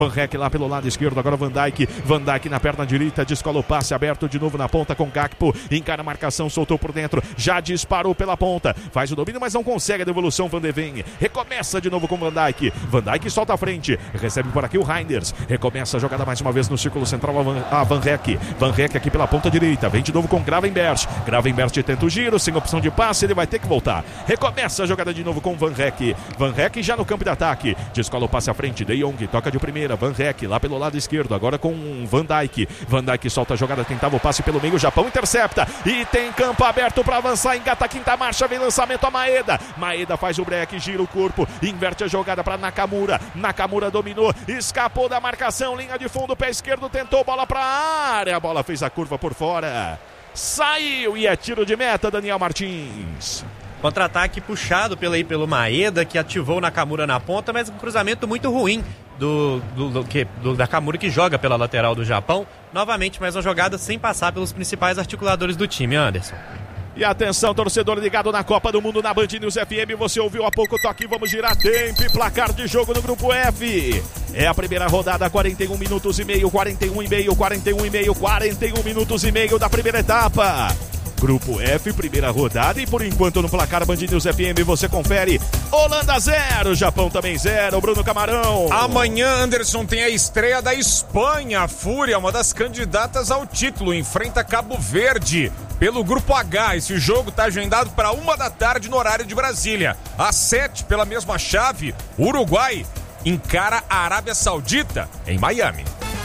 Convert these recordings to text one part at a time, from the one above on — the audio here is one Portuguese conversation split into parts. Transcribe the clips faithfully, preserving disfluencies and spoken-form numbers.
Van Rek lá pelo lado esquerdo, agora Van Dijk, Van Dijk na perna direita, descola o passe aberto de novo na ponta com Gakpo, encara a marcação, soltou por dentro, já disparou pela ponta, faz o domínio, mas não consegue a devolução. Van de Ven, recomeça de novo com Van Dijk, Van Dijk solta a frente, recebe por aqui o Reinders, recomeça a jogada mais uma vez no círculo central, a Van, a Van Rek, Van Rek aqui pela ponta direita, vem de novo com Gravenberch, Gravenberch tenta o giro, sem opção de passe, ele vai ter que voltar, recomeça a jogada de novo com Van Rek, Van Rek já no campo de ataque, descola o passe à frente, De Jong toca de primeira, Van Rek lá pelo lado esquerdo, agora com Van Dijk, Van Dijk solta a jogada, tentava o passe pelo meio, o Japão intercepta e tem campo aberto para avançar, engata a quinta marcha, vem lançamento a Maeda, Maeda faz o break, gira o corpo, inverte a jogada para Nakamura, Nakamura dominou, escapou da marcação, linha de fundo, pé esquerdo, tentou, bola para a área, a bola fez a curva por fora, saiu e é tiro de meta, Daniel Martins. Contra-ataque puxado pelo, aí, pelo Maeda, que ativou o Nakamura na ponta, mas um cruzamento muito ruim do, do, do, que, do Nakamura, que joga pela lateral do Japão. Novamente, mais uma jogada sem passar pelos principais articuladores do time, Anderson. E atenção, torcedor ligado na Copa do Mundo na Band News F M, você ouviu há pouco o toque, vamos girar tempo e placar de jogo no Grupo F. É a primeira rodada, quarenta e um minutos e meio, quarenta e um e meio, quarenta e um e meio, quarenta e um minutos e meio da primeira etapa. Grupo F, primeira rodada, e por enquanto no placar Band News F M você confere Holanda zero, Japão também zero, Bruno Camarão. Amanhã, Anderson, tem a estreia da Espanha. A Fúria, uma das candidatas ao título, enfrenta Cabo Verde pelo Grupo H. Esse jogo está agendado para uma da tarde no horário de Brasília. Às sete, pela mesma chave, Uruguai encara a Arábia Saudita em Miami.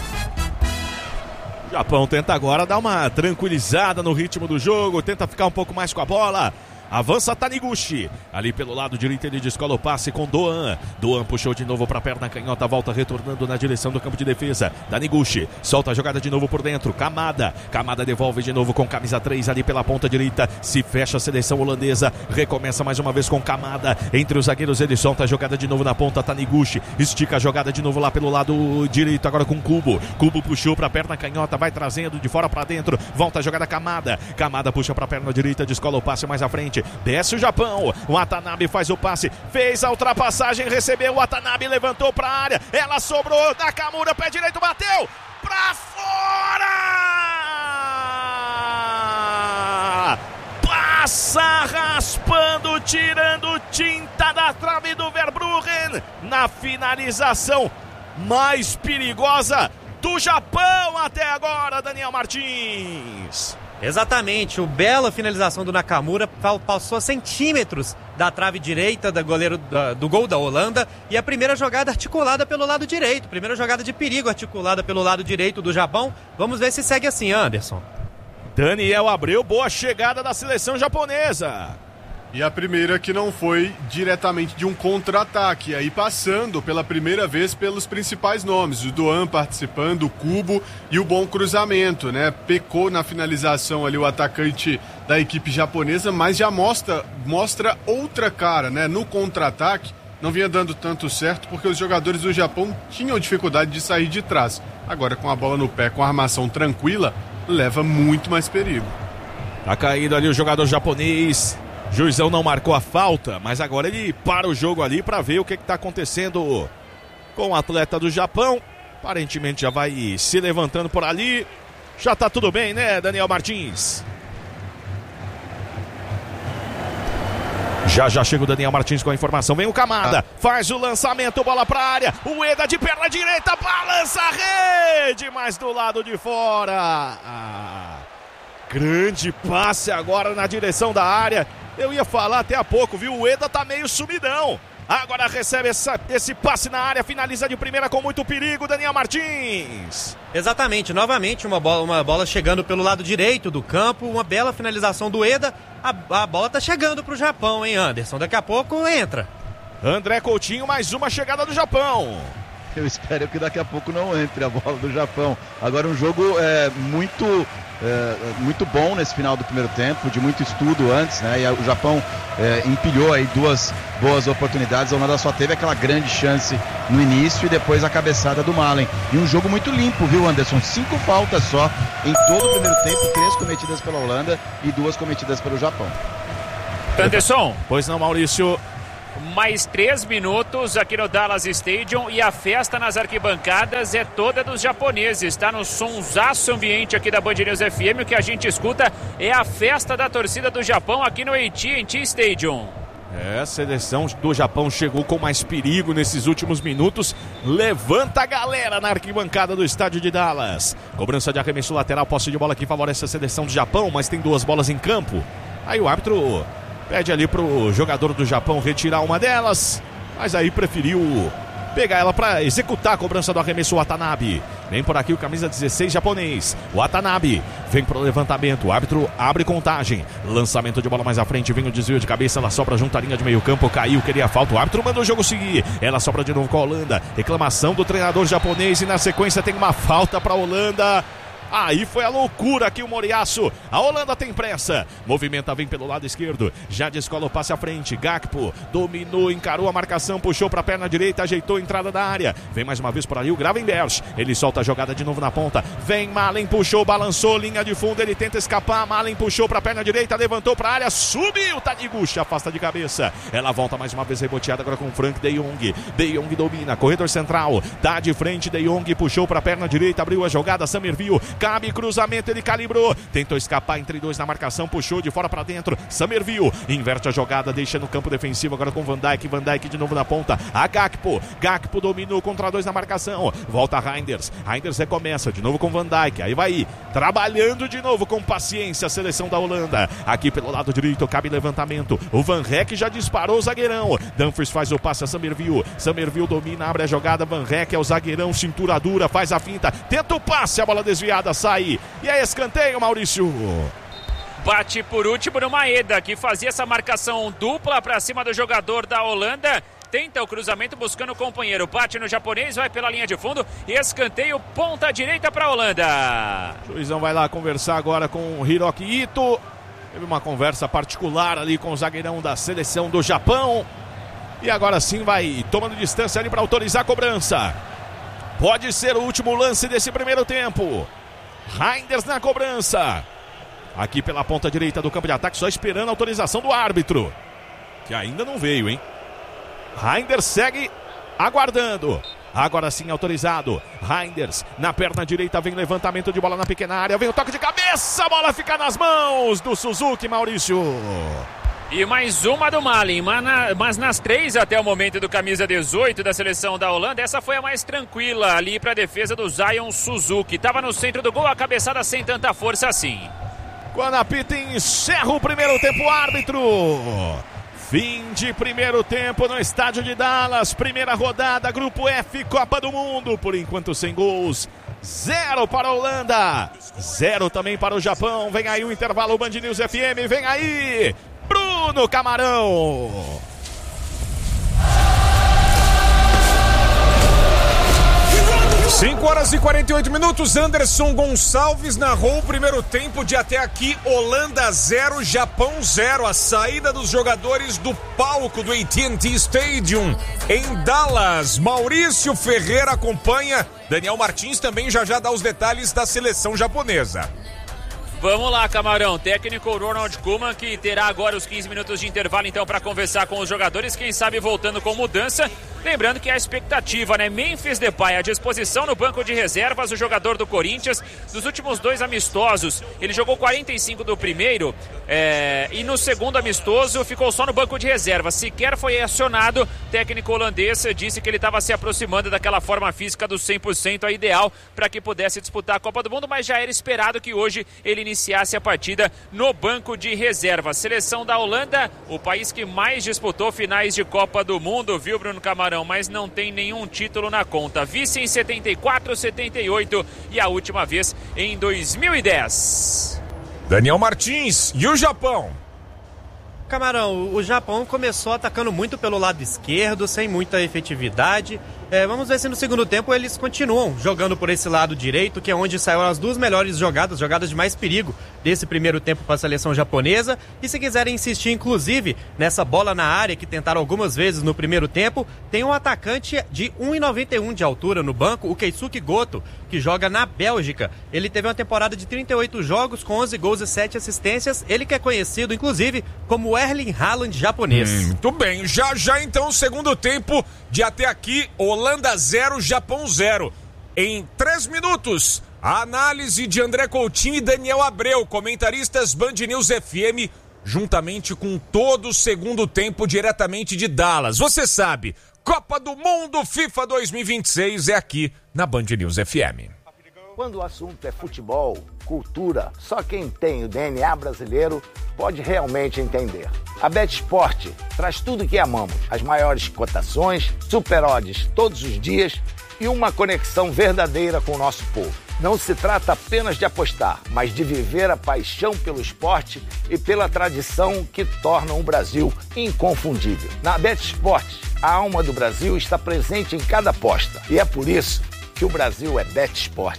O Japão tenta agora dar uma tranquilizada no ritmo do jogo, tenta ficar um pouco mais com a bola. Avança Taniguchi, ali pelo lado direito ele descola o passe com Doan. Doan puxou de novo para a perna canhota, volta retornando na direção do campo de defesa. Taniguchi solta a jogada de novo por dentro, Kamada, Kamada devolve de novo com camisa três ali pela ponta direita, se fecha a seleção holandesa, recomeça mais uma vez com Kamada, entre os zagueiros ele solta a jogada de novo na ponta, Taniguchi estica a jogada de novo lá pelo lado direito, agora com Kubo, Kubo puxou para a perna canhota, vai trazendo de fora para dentro, volta a jogada Kamada, Kamada puxa para a perna direita, descola o passe mais à frente, desce o Japão, o Watanabe faz o passe, fez a ultrapassagem, recebeu o Watanabe, levantou para a área, ela sobrou, Nakamura, pé direito, bateu, para fora! Passa raspando, tirando tinta da trave do Verbruggen, na finalização mais perigosa do Japão até agora, Daniel Martins. Exatamente, o bela finalização do Nakamura passou a centímetros da trave direita do, goleiro, do gol da Holanda, e a primeira jogada articulada pelo lado direito, primeira jogada de perigo articulada pelo lado direito do Japão. Vamos ver se segue assim, Anderson. Daniel Abreu, boa chegada da seleção japonesa. E a primeira que não foi diretamente de um contra-ataque, aí passando pela primeira vez pelos principais nomes, o Doan participando, o Kubo e o bom cruzamento, né? Pecou na finalização ali o atacante da equipe japonesa, mas já mostra, mostra outra cara, né? No contra-ataque não vinha dando tanto certo porque os jogadores do Japão tinham dificuldade de sair de trás. Agora com a bola no pé, com a armação tranquila, leva muito mais perigo. Tá caído ali o jogador japonês. Juizão não marcou a falta, mas agora ele para o jogo ali para ver o que está acontecendo com o atleta do Japão. Aparentemente já vai se levantando por ali. Já tá tudo bem, né, Daniel Martins? Já já chega o Daniel Martins com a informação. Vem o Kamada, faz o lançamento, bola para a área. O Eda de perna direita, balança a rede, mas do lado de fora. Ah, grande passe agora na direção da área. Eu ia falar até há pouco, viu? O Eda tá meio sumidão. Agora recebe essa, esse passe na área, finaliza de primeira com muito perigo, Daniel Martins. Exatamente, novamente uma bola, uma bola chegando pelo lado direito do campo, uma bela finalização do Eda. A, a bola tá chegando pro Japão, hein, Anderson? Daqui a pouco entra. André Coutinho, mais uma chegada do Japão. Eu espero que daqui a pouco não entre a bola do Japão. Agora um jogo é, muito, é, muito bom nesse final do primeiro tempo, de muito estudo antes, né? E o Japão é, empilhou aí duas boas oportunidades. A Holanda só teve aquela grande chance no início e depois a cabeçada do Malen. E um jogo muito limpo, viu, Anderson? Cinco faltas só em todo o primeiro tempo, três cometidas pela Holanda e duas cometidas pelo Japão. Anderson. Pois não, Maurício. mais três minutos aqui no Dallas Stadium e a festa nas arquibancadas é toda dos japoneses. Está no sonsaço ambiente aqui da Band News F M. O que a gente escuta é a festa da torcida do Japão aqui no A T and T Stadium. É, a seleção do Japão chegou com mais perigo nesses últimos minutos. Levanta a galera na arquibancada do estádio de Dallas. Cobrança de arremesso lateral, posse de bola que favorece a seleção do Japão, mas tem duas bolas em campo. Aí o árbitro pede ali pro jogador do Japão retirar uma delas, mas aí preferiu pegar ela para executar a cobrança do arremesso. O Watanabe. Vem por aqui o camisa dezesseis japonês. O Watanabe vem pro levantamento. O árbitro abre contagem. Lançamento de bola mais à frente. Vem o desvio de cabeça. Ela sobra junto à linha de meio campo. Caiu, queria falta. O árbitro manda o jogo seguir. Ela sobra de novo com a Holanda. Reclamação do treinador japonês. E na sequência tem uma falta para a Holanda. Aí foi a loucura aqui o Moriaço. A Holanda tem pressa. Movimenta, vem pelo lado esquerdo. Já descola o passe à frente. Gakpo dominou, encarou a marcação, puxou para a perna direita, ajeitou a entrada da área. Vem mais uma vez por ali o Gravenberch. Ele solta a jogada de novo na ponta. Vem Malen, puxou, balançou, linha de fundo. Ele tenta escapar. Malen puxou para a perna direita, levantou para a área, subiu. Taniguchi afasta de cabeça. Ela volta mais uma vez reboteada agora com o Frank De Jong. De Jong domina, corredor central. Dá de frente, De Jong puxou para a perna direita, abriu a jogada. Summerville. Cabe cruzamento, ele calibrou, tentou escapar entre dois na marcação, puxou de fora para dentro. Summerville inverte a jogada, deixa no campo defensivo agora com Van Dijk. Van Dijk de novo na ponta. A Gakpo, Gakpo dominou contra dois na marcação. Volta Reinders, Reinders recomeça de novo com Van Dijk. Aí vai trabalhando de novo com paciência a seleção da Holanda. Aqui pelo lado direito cabe levantamento. O Van Rek já disparou o zagueirão. Dumfries faz o passe a Summerville. Summerville domina, abre a jogada. Van Rek é o zagueirão, cintura dura, faz a finta, tenta o passe, a bola desviada, sai. E é escanteio, Maurício. Bate por último no Maeda, que fazia essa marcação dupla para cima do jogador da Holanda. Tenta o cruzamento buscando o companheiro. Bate no japonês, vai pela linha de fundo. E escanteio, ponta direita para a Holanda. O juizão vai lá conversar agora com o Hiroki Ito. Teve uma conversa particular ali com o zagueirão da seleção do Japão. E agora sim vai tomando distância ali para autorizar a cobrança. Pode ser o último lance desse primeiro tempo. Reinders na cobrança. Aqui pela ponta direita do campo de ataque, só esperando a autorização do árbitro, que ainda não veio, hein? Reinders segue aguardando. Agora sim autorizado. Reinders na perna direita, vem levantamento de bola na pequena área, vem o toque de cabeça, a bola fica nas mãos do Suzuki, Maurício. E mais uma do Malen, mas nas três até o momento do camisa dezoito da seleção da Holanda, essa foi a mais tranquila ali para a defesa do Zion Suzuki. Estava no centro do gol, a cabeçada sem tanta força assim. Quando apita, encerra o primeiro tempo, árbitro. Fim de primeiro tempo no estádio de Dallas. Primeira rodada, Grupo F, Copa do Mundo. Por enquanto sem gols. Zero para a Holanda. Zero também para o Japão. Vem aí o intervalo, Band News F M. Vem aí Bruno Camarão. cinco horas e quarenta e oito minutos. Anderson Gonçalves narrou o primeiro tempo de até aqui. Holanda zero, Japão zero. A saída dos jogadores do palco do A T and T Stadium em Dallas. Maurício Ferreira acompanha. Daniel Martins também já já dá os detalhes da seleção japonesa. Vamos lá, Camarão. Técnico Ronald Koeman, que terá agora os quinze minutos de intervalo então para conversar com os jogadores, quem sabe voltando com mudança. Lembrando que a expectativa, né? Memphis Depay à disposição no banco de reservas, o jogador do Corinthians. Dos últimos dois amistosos, ele jogou quarenta e cinco do primeiro é, e no segundo amistoso ficou só no banco de reservas. Sequer foi acionado. O técnico holandês disse que ele estava se aproximando daquela forma física do cem por cento, a ideal para que pudesse disputar a Copa do Mundo, mas já era esperado que hoje ele iniciasse a partida no banco de reservas. Seleção da Holanda, o país que mais disputou finais de Copa do Mundo, viu, Bruno Camarão? Mas não tem nenhum título na conta. Vice em setenta e quatro, setenta e oito e a última vez em dois mil e dez. Daniel Martins, e o Japão? Camarão, o Japão começou atacando muito pelo lado esquerdo, sem muita efetividade. É, vamos ver se no segundo tempo eles continuam jogando por esse lado direito, que é onde saíram as duas melhores jogadas, jogadas de mais perigo desse primeiro tempo para a seleção japonesa. E se quiserem insistir, inclusive, nessa bola na área que tentaram algumas vezes no primeiro tempo, tem um atacante de um e noventa e um de altura no banco, o Keisuke Goto, que joga na Bélgica. Ele teve uma temporada de trinta e oito jogos com onze gols e sete assistências. Ele que é conhecido, inclusive, como o Erling Haaland japonês. Hum, muito bem, já já então o segundo tempo de até aqui, Holanda zero, Japão zero. Em três minutos, a análise de André Coutinho e Daniel Abreu, comentaristas Band News F M, juntamente com todo o segundo tempo diretamente de Dallas. Você sabe, Copa do Mundo FIFA dois mil e vinte e seis é aqui na Band News F M. Quando o assunto é futebol, cultura, só quem tem o D N A brasileiro pode realmente entender. A BetSport traz tudo o que amamos, as maiores cotações, super odds todos os dias e uma conexão verdadeira com o nosso povo. Não se trata apenas de apostar, mas de viver a paixão pelo esporte e pela tradição que tornam o Brasil inconfundível. Na BetSport, a alma do Brasil está presente em cada aposta e é por isso que o Brasil é BetSport.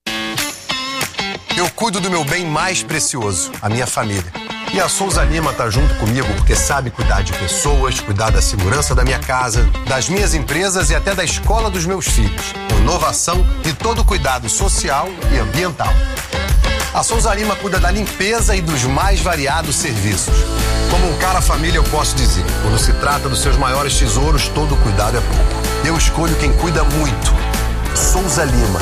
Eu cuido do meu bem mais precioso, a minha família. E a Souza Lima tá junto comigo porque sabe cuidar de pessoas, cuidar da segurança da minha casa, das minhas empresas e até da escola dos meus filhos. Inovação e todo cuidado social e ambiental. A Souza Lima cuida da limpeza e dos mais variados serviços. Como um cara família, eu posso dizer, quando se trata dos seus maiores tesouros, todo cuidado é pouco. Eu escolho quem cuida muito. Souza Lima.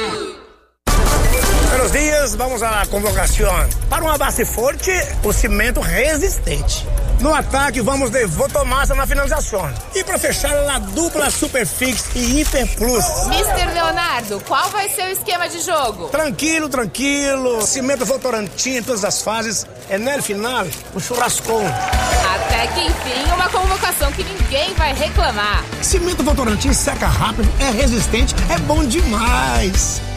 Buenos dias, vamos à convocação. Para uma base forte, o cimento resistente. No ataque, vamos de Votomassa na finalização. E para fechar, a dupla Superfix e Hiper Plus. mister Leonardo, qual vai ser o esquema de jogo? Tranquilo, tranquilo. Cimento Votorantim em todas as fases. É no final, um churrascão. Até que enfim, uma convocação que ninguém vai reclamar. Cimento Votorantim seca rápido, é resistente, é bom demais.